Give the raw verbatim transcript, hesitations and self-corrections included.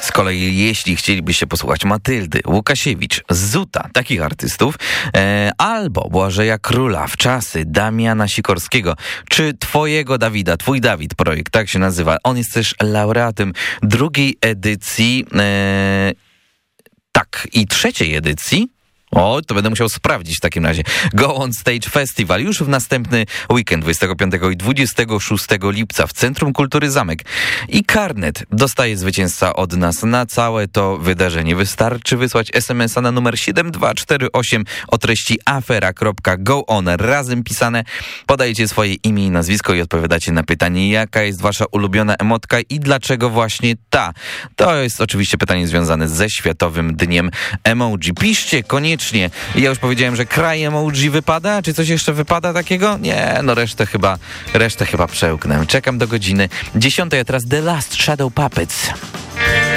Z kolei jeśli chcielibyście posłuchać Matyldy, Łukasiewicz, Zuta, takich artystów, e, albo Błażeja Króla, Wczasy, Damiana Sikorskiego, czy twojego Dawida, twój Dawid projekt, tak się nazywa. On jest też laureatem drugiej edycji, e, tak, i trzeciej edycji. O, to będę musiał sprawdzić w takim razie. Go On Stage Festival już w następny weekend dwudziestego piątego i dwudziestego szóstego lipca w Centrum Kultury Zamek. I karnet dostaje zwycięzca od nas na całe to wydarzenie. Wystarczy wysłać es em es a na numer siedem dwa cztery osiem o treści afera kropka go on, razem pisane. Podajecie swoje imię i nazwisko i odpowiadacie na pytanie, jaka jest wasza ulubiona emotka i dlaczego właśnie ta. To jest oczywiście pytanie związane ze Światowym Dniem Emoji. Piszcie koniecznie. Ja już powiedziałem, że kraj emoji wypada. Czy coś jeszcze wypada takiego? Nie, no resztę chyba, resztę chyba przełknę. Czekam do godziny dziesiątej, a teraz The Last Shadow Puppets.